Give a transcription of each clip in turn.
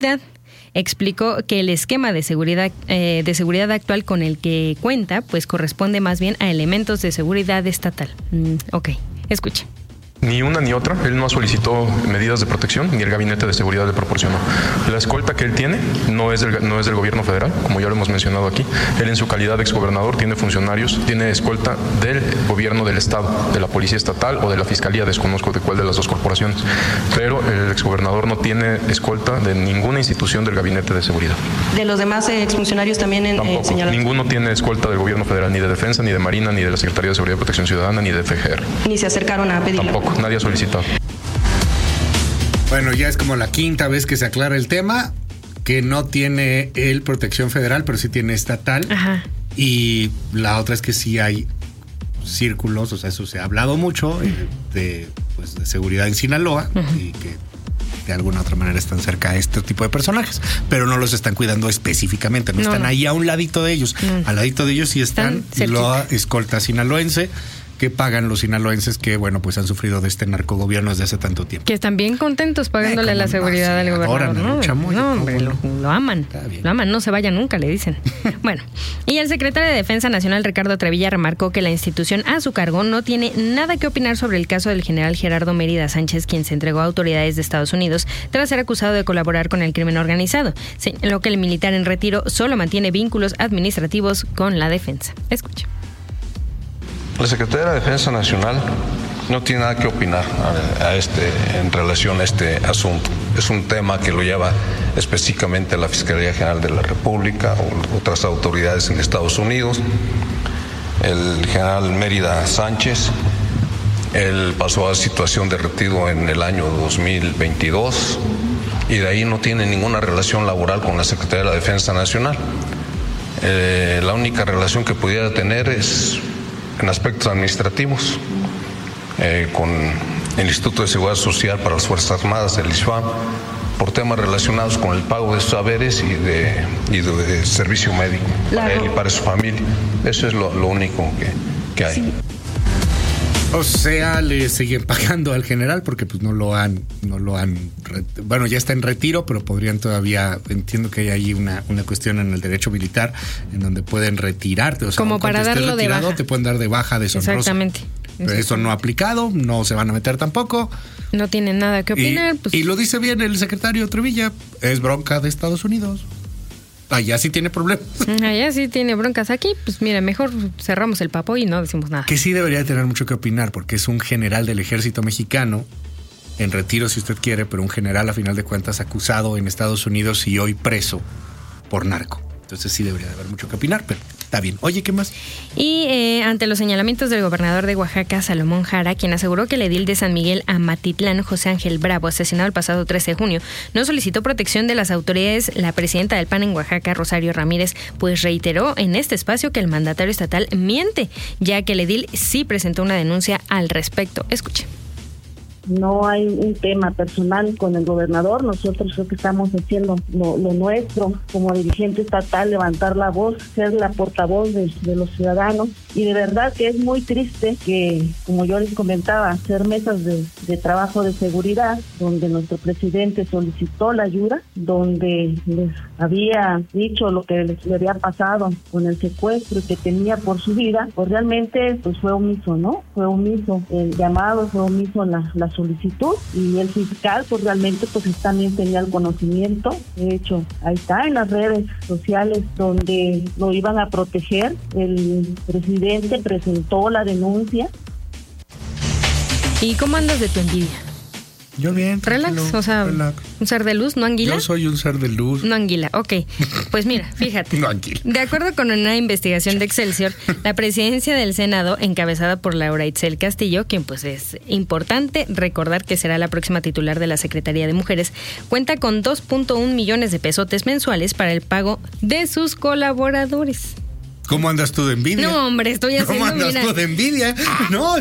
explicó que el esquema de seguridad actual con el que cuenta pues corresponde más bien a elementos de seguridad estatal. Ok, escuche. Ni una ni otra. Él no solicitó medidas de protección, ni el Gabinete de Seguridad le proporcionó. La escolta que él tiene no es del gobierno federal, como ya lo hemos mencionado aquí. Él, en su calidad de exgobernador, tiene funcionarios, tiene escolta del gobierno del estado, de la policía estatal o de la fiscalía, desconozco de cuál de las dos corporaciones. Pero el exgobernador no tiene escolta de ninguna institución del Gabinete de Seguridad. ¿De los demás exfuncionarios también señalados? Ninguno tiene escolta del gobierno federal, ni de Defensa, ni de Marina, ni de la Secretaría de Seguridad y Protección Ciudadana, ni de FGR. Ni se acercaron a pedirlo. Tampoco. Nadie ha solicitado. Bueno, ya es como la quinta vez que se aclara el tema, que no tiene él protección federal, pero sí tiene estatal. Ajá. Y la otra es que sí hay círculos, o sea, eso se ha hablado mucho de seguridad en Sinaloa, y que de alguna otra manera están cerca a este tipo de personajes, pero no los están cuidando específicamente, no están ahí a un ladito de ellos. Al ladito de ellos sí están la escolta sinaloense, que pagan los sinaloenses que, bueno, pues han sufrido de este narcogobierno desde hace tanto tiempo. Que están bien contentos pagándole la seguridad al gobernador. Lo aman. Lo aman, no se vaya nunca, le dicen. Bueno, y el secretario de Defensa Nacional, Ricardo Trevilla, remarcó que la institución a su cargo no tiene nada que opinar sobre el caso del general Gerardo Mérida Sánchez, quien se entregó a autoridades de Estados Unidos tras ser acusado de colaborar con el crimen organizado. Señaló que el militar en retiro solo mantiene vínculos administrativos con la defensa. Escuche. La Secretaría de Defensa Nacional no tiene nada que opinar en relación a este asunto. Es un tema que lo lleva específicamente la Fiscalía General de la República o otras autoridades en Estados Unidos. El general Mérida Sánchez, él pasó a situación de retiro en el año 2022 y de ahí no tiene ninguna relación laboral con la Secretaría de la Defensa Nacional. La única relación que pudiera tener es en aspectos administrativos, con el Instituto de Seguridad Social para las Fuerzas Armadas, el ISFAM, por temas relacionados con el pago de sus haberes y de servicio médico para él y para su familia. Eso es lo único que hay. Sí. O sea, le siguen pagando al general porque pues no lo han, bueno, ya está en retiro, pero podrían todavía, entiendo que hay ahí una cuestión en el derecho militar en donde pueden retirarte, o sea, como para darlo de baja. Te pueden dar de baja deshonrosa. Exactamente. Pero eso no ha aplicado, no se van a meter tampoco. No tienen nada que opinar. Y lo dice bien el secretario Trevilla, es bronca de Estados Unidos. Allá sí tiene problemas. Allá sí tiene broncas. Aquí, pues mira, mejor cerramos el papo y no decimos nada. Que sí debería tener mucho que opinar, porque es un general del ejército mexicano, en retiro si usted quiere, pero un general a final de cuentas acusado en Estados Unidos y hoy preso por narco. Entonces sí debería de haber mucho que opinar, pero está bien. Oye, ¿qué más? Y ante los señalamientos del gobernador de Oaxaca, Salomón Jara, quien aseguró que el edil de San Miguel Amatitlán, José Ángel Bravo, asesinado el pasado 13 de junio, no solicitó protección de las autoridades, la presidenta del PAN en Oaxaca, Rosario Ramírez, pues reiteró en este espacio que el mandatario estatal miente, ya que el edil sí presentó una denuncia al respecto. Escuche. No hay un tema personal con el gobernador, nosotros creo que estamos haciendo lo nuestro como dirigente estatal, levantar la voz, ser la portavoz de los ciudadanos, y de verdad que es muy triste que, como yo les comentaba, hacer mesas de trabajo de seguridad, donde nuestro presidente solicitó la ayuda, donde les había dicho lo que le había pasado con el secuestro y que temía por su vida, pues realmente pues fue omiso, ¿no? Fue omiso el llamado, fue omiso la solicitud, y el fiscal pues realmente pues también tenía el conocimiento. De hecho, ahí está en las redes sociales donde lo iban a proteger, el presidente presentó la denuncia. ¿Y cómo andas de tu envidia? Yo bien. Relax, o sea, relax. Un ser de luz, no anguila. Yo soy un ser de luz. No anguila, ok. Pues mira, fíjate. No anguila. De acuerdo con una investigación de Excelsior, la presidencia del Senado, encabezada por Laura Itzel Castillo, quien pues es importante recordar que será la próxima titular de la Secretaría de Mujeres, cuenta con 2.1 millones de pesotes mensuales para el pago de sus colaboradores. ¿Cómo andas tú de envidia? No, hombre, estoy haciendo... ¿Cómo andas tú de envidia? No.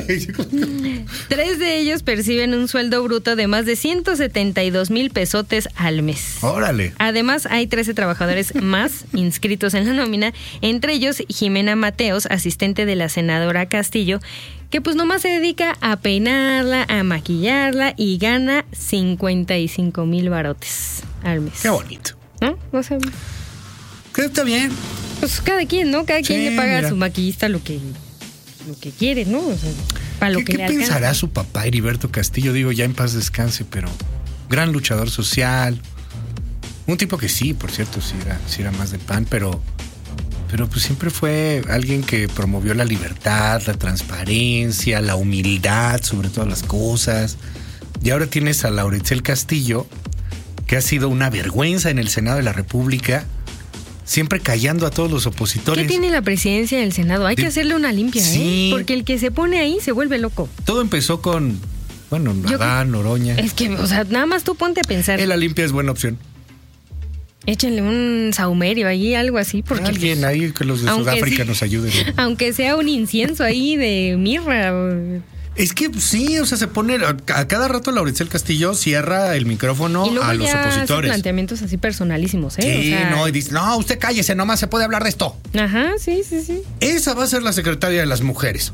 3 de ellos perciben un sueldo bruto de más de 172,000 pesotes al mes. Órale. Además, hay 13 trabajadores más inscritos en la nómina, entre ellos Jimena Mateos, asistente de la senadora Castillo, que pues nomás se dedica a peinarla, a maquillarla y gana 55,000 barotes al mes. Qué bonito. ¿No? O sea, que está bien. Pues cada quien, ¿no? Cada quien le paga a su maquillista lo que quiere, ¿no? O sea, para lo que le alcanza. ¿Qué pensará su papá, Heriberto Castillo? Digo, ya en paz descanse, pero gran luchador social. Un tipo que sí, por cierto, sí era más de PAN, pero pues siempre fue alguien que promovió la libertad, la transparencia, la humildad sobre todas las cosas. Y ahora tienes a Laurentzel Castillo, que ha sido una vergüenza en el Senado de la República, siempre callando a todos los opositores. ¿Qué tiene la presidencia del Senado? Hay que hacerle una limpia, sí. Porque el que se pone ahí se vuelve loco. Todo empezó con, Adán, Noroña. Es que, o sea, nada más tú ponte a pensar. La limpia es buena opción. Échenle un saumerio ahí, algo así. Porque alguien ahí que los de Sudáfrica nos ayuden. Aunque sea un incienso ahí de mirra. Es que sí, o sea, se pone a cada rato Laurentzel Castillo cierra el micrófono a los opositores. Hace planteamientos así personalísimos, ¿eh? Sí, o sea, y dice, no, usted cállese, nomás se puede hablar de esto. Ajá, sí. Esa va a ser la secretaria de las mujeres.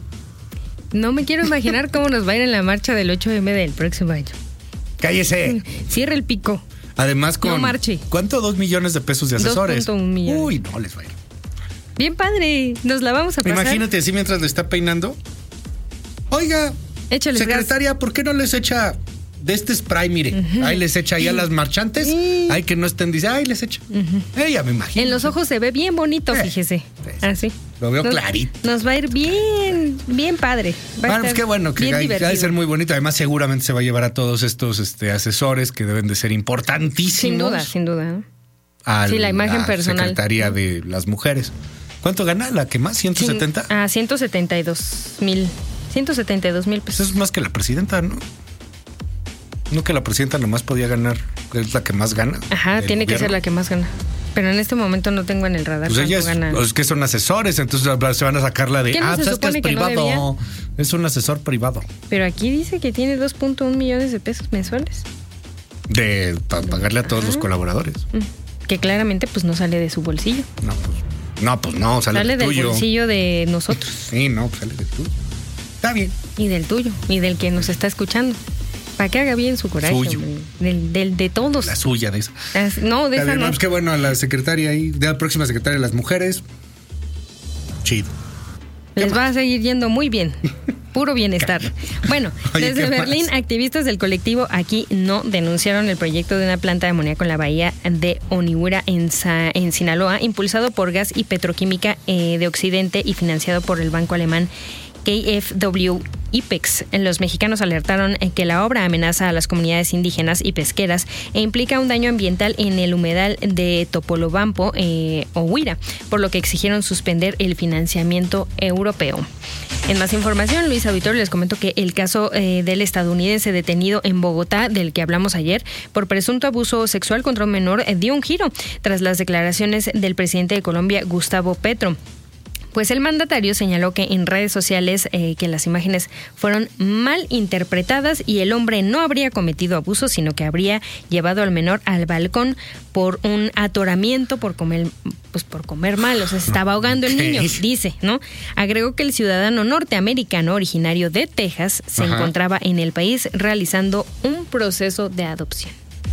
No me quiero imaginar cómo nos va a ir en la marcha del 8M del próximo año. Cállese. Cierre el pico. Además con... No marche. ¿Cuánto? 2 millones de pesos de asesores. 2.1 millones. Uy, no les va a ir. Bien padre, nos la vamos a pasar. Imagínate así mientras le está peinando. Oiga, échales secretaria, gas. ¿Por qué no les echa de este spray? Mire, ahí les echa ahí a las marchantes. Ay, que no estén, dice, les echa. Ella me imagino. En los ojos se ve bien bonito, fíjese. Así. Lo veo clarito. Nos va a ir bien padre. Bueno, pues qué bueno, que ha de ser muy bonito. Además, seguramente se va a llevar a todos estos asesores que deben de ser importantísimos. Sin duda. Sí, la imagen personal. Secretaría de las mujeres. ¿Cuánto gana la que más? ¿170? 172,000. 172,000 pesos. Eso es más que la presidenta, ¿no? No que la presidenta nomás podía ganar, es la que más gana. Ajá, tiene que ser la que más gana. Pero en este momento no tengo en el radar pues cuánto gana. Es que son asesores, entonces se van a sacar la de, no pues es que es privado. No, es un asesor privado. Pero aquí dice que tiene 2.1 millones de pesos mensuales. Para pagarle a todos los colaboradores. Que claramente pues no sale de su bolsillo. No, sale del tuyo. Bolsillo de nosotros. Sí, sale del tuyo. Está bien. Y del tuyo, y del que nos está escuchando. Para que haga bien su coraje. Suyo. De todos. La suya, de esa. No, de está esa bien, no. Pues qué bueno, a la secretaria ahí, de la próxima secretaria de las mujeres. Chido. Les va a seguir yendo muy bien. Puro bienestar. Bueno, Oye, desde Berlín, activistas del colectivo Aquí No denunciaron el proyecto de una planta de amoníaco en la bahía de Oniura en Sinaloa, impulsado por Gas y Petroquímica de Occidente y financiado por el banco alemán KfW IPEX. Los mexicanos alertaron que la obra amenaza a las comunidades indígenas y pesqueras e implica un daño ambiental en el humedal de Topolobampo o Huira, por lo que exigieron suspender el financiamiento europeo. En más información, Luis Auditorio, les comento que el caso del estadounidense detenido en Bogotá, del que hablamos ayer, por presunto abuso sexual contra un menor, dio un giro tras las declaraciones del presidente de Colombia, Gustavo Petro. Pues el mandatario señaló que en redes sociales que las imágenes fueron mal interpretadas y el hombre no habría cometido abuso, sino que habría llevado al menor al balcón por un atoramiento, por comer mal, o sea, se estaba ahogando el niño, dice, ¿no? Agregó que el ciudadano norteamericano originario de Texas se encontraba en el país realizando un proceso de adopción.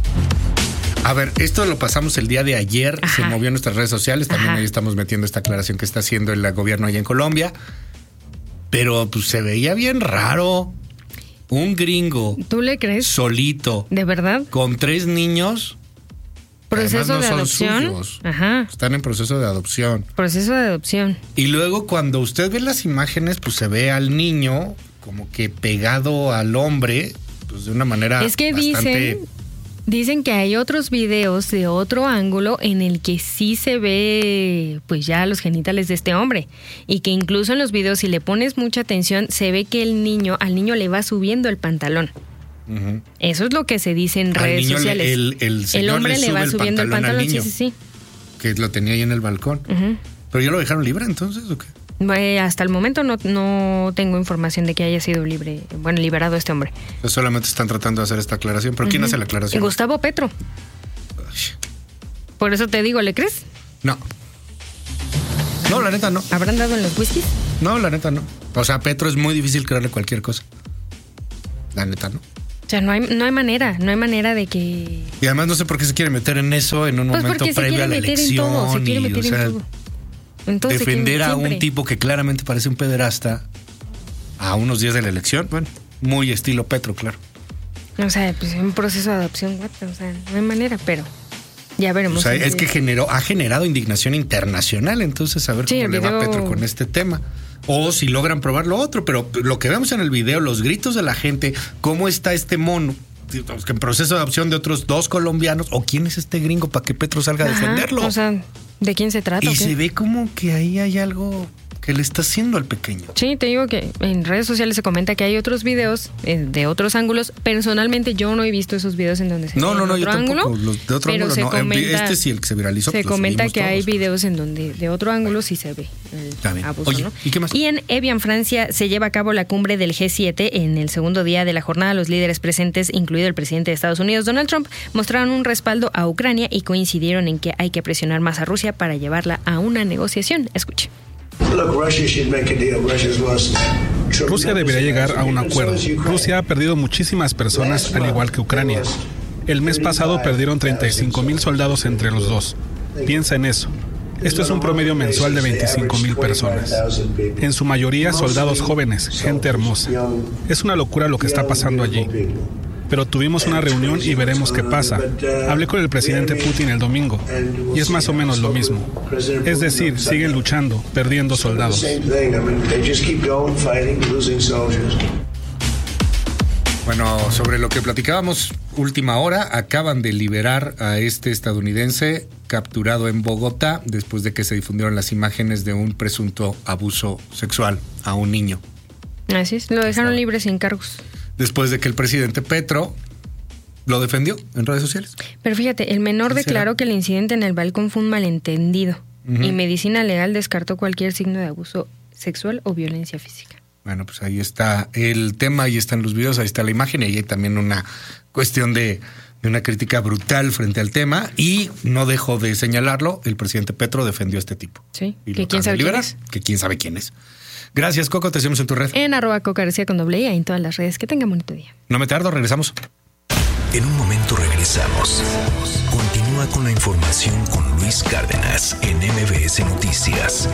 A ver, esto lo pasamos el día de ayer, se movió en nuestras redes sociales, también ahí estamos metiendo esta aclaración que está haciendo el gobierno allá en Colombia, pero pues se veía bien raro, un gringo. ¿Tú le crees? Solito. ¿De verdad? Con 3 niños. ¿Proceso de adopción? Suyos. Están en proceso de adopción. Proceso de adopción. Y luego cuando usted ve las imágenes, pues se ve al niño como que pegado al hombre, pues de una manera es que bastante... Dicen que hay otros videos de otro ángulo en el que sí se ve pues ya los genitales de este hombre y que incluso en los videos, si le pones mucha atención, se ve que al niño le va subiendo el pantalón. Eso es lo que se dice en redes sociales. El hombre le va subiendo el pantalón sí. Que lo tenía ahí en el balcón. ¿Pero ya lo dejaron libre entonces o qué? Hasta el momento no tengo información de que haya sido liberado este hombre. Pues solamente están tratando de hacer esta aclaración. ¿Pero quién hace la aclaración? Gustavo Petro. Por eso te digo, ¿le crees? No. No, la neta no. ¿Habrán dado en los whiskies? No, la neta no. O sea, a Petro es muy difícil creerle cualquier cosa. La neta no. O sea, no hay manera de que... Y además no sé por qué se quiere meter en eso en un momento previo a la elección. Se quiere meter en todo. Entonces, defender a un tipo que claramente parece un pederasta a unos días de la elección, bueno, muy estilo Petro, claro. O sea, pues un proceso de adopción, o sea, no hay manera, pero ya veremos. O sea, es que ha generado indignación internacional, entonces a ver cómo le va a Petro con este tema. O si logran probar lo otro, pero lo que vemos en el video, los gritos de la gente, cómo está este mono en proceso de adopción de otros 2 colombianos, o quién es este gringo para que Petro salga a defenderlo. O sea, ¿de quién se trata? Y se ve como que ahí hay algo que le está haciendo al pequeño. Sí, te digo que en redes sociales se comenta que hay otros videos de otros ángulos. Personalmente yo no he visto esos videos en donde se ve otro yo ángulo, tampoco. Los de otro pero ángulo no. Comenta, este sí, el que se viralizó. Se comenta que todos. hay videos en donde de otro ángulo sí se ve el abuso. Oye, ¿no? ¿y qué más? Y en Evian, Francia, se lleva a cabo la cumbre del G7. En el segundo día de la jornada, los líderes presentes, incluido el presidente de Estados Unidos, Donald Trump, mostraron un respaldo a Ucrania y coincidieron en que hay que presionar más a Rusia para llevarla a una negociación. Escuche. Rusia debería llegar a un acuerdo. Rusia ha perdido muchísimas personas, al igual que Ucrania. El mes pasado perdieron 35,000 soldados entre los dos. Piensa en eso. Esto es un promedio mensual de 25,000 personas. En su mayoría soldados jóvenes, gente hermosa. Es una locura lo que está pasando allí. Pero tuvimos una reunión y veremos qué pasa. Hablé con el presidente Putin el domingo y es más o menos lo mismo. Es decir, siguen luchando, perdiendo soldados. Bueno, sobre lo que platicábamos última hora, acaban de liberar a este estadounidense capturado en Bogotá después de que se difundieron las imágenes de un presunto abuso sexual a un niño. Así es, lo dejaron libre sin cargos. Después de que el presidente Petro lo defendió en redes sociales. Pero fíjate, el menor declaró que el incidente en el balcón fue un malentendido y Medicina Legal descartó cualquier signo de abuso sexual o violencia física. Bueno, pues ahí está el tema, ahí están los videos, ahí está la imagen y ahí hay también una cuestión de una crítica brutal frente al tema y no dejo de señalarlo, el presidente Petro defendió a este tipo. Sí, y que quién sabe quién es. Que quién sabe quién es. Gracias, Coco, te seguimos en tu red. En @CocoGarcía con doble I en todas las redes. Que tengan bonito día. No me tardo, regresamos. En un momento regresamos. Continúa con la información con Luis Cárdenas en MBS Noticias.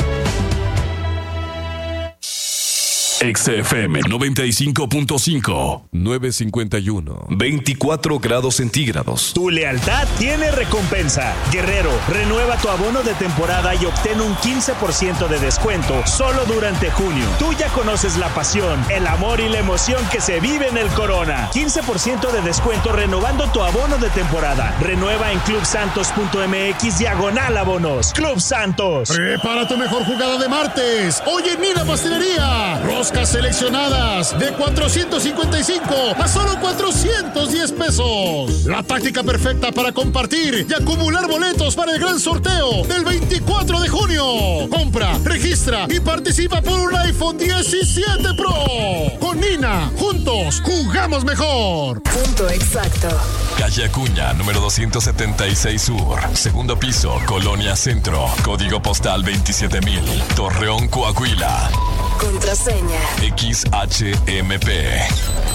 XFM 95.5, 951, 24 grados centígrados. Tu lealtad tiene recompensa. Guerrero, renueva tu abono de temporada y obtén un 15% de descuento solo durante junio. Tú ya conoces la pasión, el amor y la emoción que se vive en el Corona. 15% de descuento renovando tu abono de temporada. Renueva en clubsantos.mx/abonos. Club Santos. Prepara tu mejor jugada de martes. Hoy en Nina Pastelería. Roscas seleccionadas de 455 a solo 410 pesos. La táctica perfecta para compartir y acumular boletos para el gran sorteo del 24 de junio. Compra, registra y participa por un iPhone 17 Pro. Con Nina, juntos, jugamos mejor. Punto exacto. Calle Acuña, número 276 Sur. Segundo piso, Colonia Centro. Código postal 27,000. Torreón, Coahuila. Contraseña XHMP.